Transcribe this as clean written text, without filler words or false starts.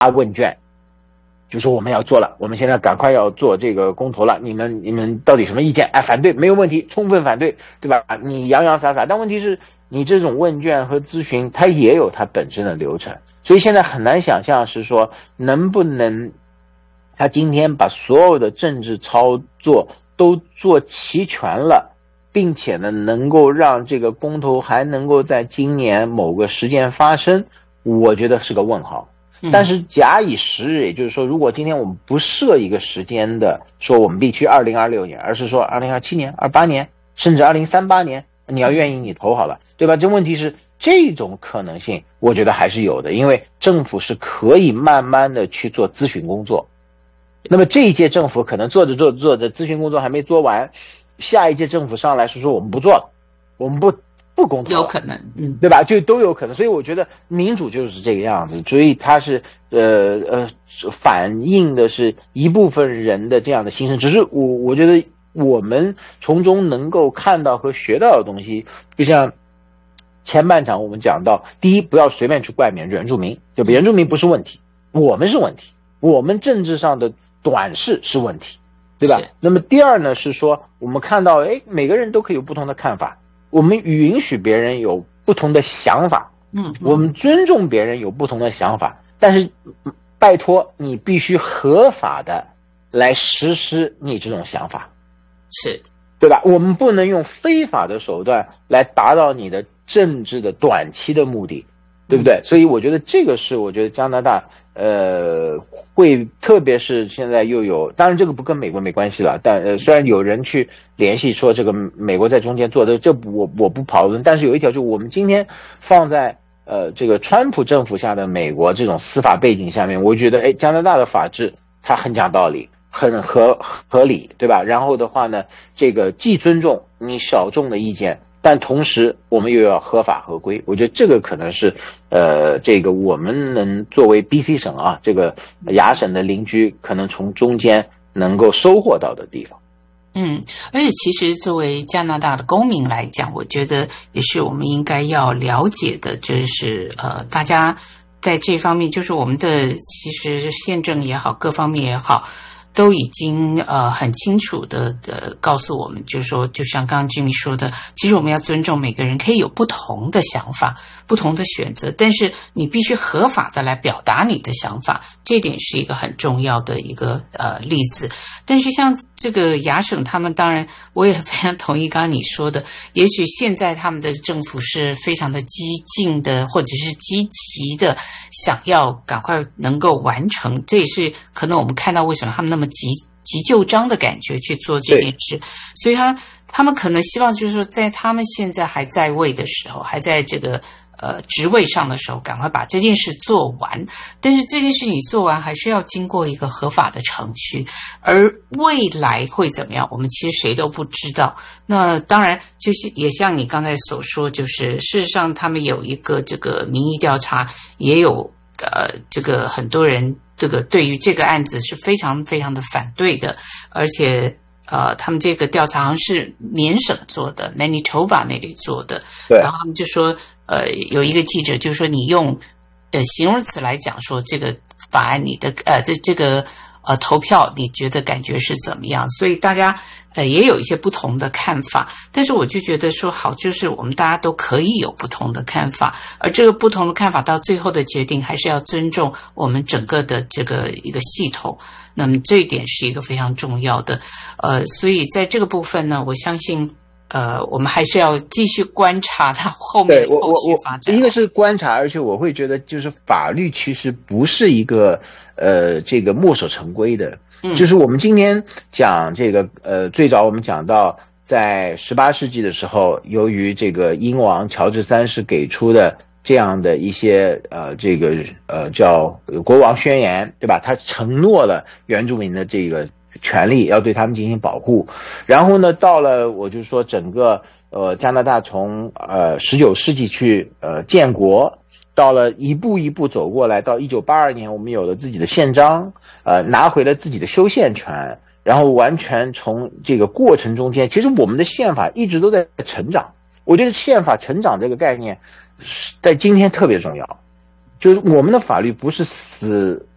问卷，就说我们要做了，我们现在赶快要做这个公投了，你们到底什么意见？哎，反对没有问题，充分反对，对吧？你洋洋洒洒，但问题是你这种问卷和咨询它也有它本身的流程，所以现在很难想象是说能不能他今天把所有的政治操作都做齐全了，并且呢能够让这个公投还能够在今年某个时间发生，我觉得是个问号。但是假以时日，也就是说如果今天我们不设一个时间的说我们必须2026年，而是说2027年、28年甚至2038年，你要愿意你投好了，对吧？这问题是这种可能性我觉得还是有的，因为政府是可以慢慢的去做咨询工作。那么这一届政府可能做着咨询工作还没做完，下一届政府上来说我们不做了，我们不公投了， 有可能， 对吧？就都有可能。所以我觉得民主就是这个样子，所以它是反映的是一部分人的这样的心声。只是我觉得我们从中能够看到和学到的东西，就像前半场我们讲到，第一，不要随便去怪原住民，对吧？原住民不是问题，我们是问题，我们政治上的短视是问题，对吧？那么第二呢，是说我们看到每个人都可以有不同的看法，我们允许别人有不同的想法，我们尊重别人有不同的想法，但是拜托你必须合法的来实施你这种想法， 是， 对吧？我们不能用非法的手段来达到你的政治的短期的目的，对不对？所以我觉得这个是我觉得加拿大会，特别是现在又有，当然这个不跟美国没关系了，但虽然有人去联系说这个美国在中间做的，这我不讨论，但是有一条就是我们今天放在这个川普政府下的美国这种司法背景下面，我觉得加拿大的法治它很讲道理，很合理，对吧？然后的话呢，这个既尊重你小众的意见，但同时我们又要合法合规，我觉得这个可能是这个我们能作为 BC 省啊，这个亚省的邻居，可能从中间能够收获到的地方。 而且其实作为加拿大的公民来讲，我觉得也是我们应该要了解的，就是大家在这方面，就是我们的其实宪政也好，各方面也好，都已经很清楚的告诉我们，就是说，就像刚刚 Jimmy 说的，其实我们要尊重每个人可以有不同的想法、不同的选择，但是你必须合法的来表达你的想法，这点是一个很重要的一个例子。但是像这个亚省，他们当然我也非常同意刚刚你说的，也许现在他们的政府是非常的激进的，或者是积极的想要赶快能够完成，这也是可能我们看到为什么他们那么急就章的感觉去做这件事。所以他们可能希望就是说，在他们现在还在位的时候，还在这个职位上的时候，赶快把这件事做完。但是这件事你做完还是要经过一个合法的程序，而未来会怎么样，我们其实谁都不知道。那当然就是也像你刚才所说，就是事实上他们有一个这个民意调查，也有这个很多人这个对于这个案子是非常非常的反对的，而且他们这个调查好像是缅省做的 Manitoba 那里做的，然后他们就说有一个记者就说你用形容词来讲说这个法案你的这个投票你觉得感觉是怎么样，所以大家也有一些不同的看法，但是我就觉得说好，就是我们大家都可以有不同的看法，而这个不同的看法到最后的决定还是要尊重我们整个的这个一个系统，那么这一点是一个非常重要的所以在这个部分呢，我相信我们还是要继续观察它后面的后续发展。 一个是观察，而且我会觉得就是法律其实不是一个这个墨守成规的，就是我们今天讲这个最早我们讲到在18世纪的时候，由于这个英王乔治3世给出的这样的一些这个叫国王宣言，对吧？他承诺了原住民的这个权利，要对他们进行保护。然后呢，到了我就说整个加拿大从19世纪去建国，到了一步一步走过来，到1982年我们有了自己的宪章，拿回了自己的修宪权，然后完全从这个过程中间，其实我们的宪法一直都在成长。我觉得宪法成长这个概念在今天特别重要，就是我们的法律不是死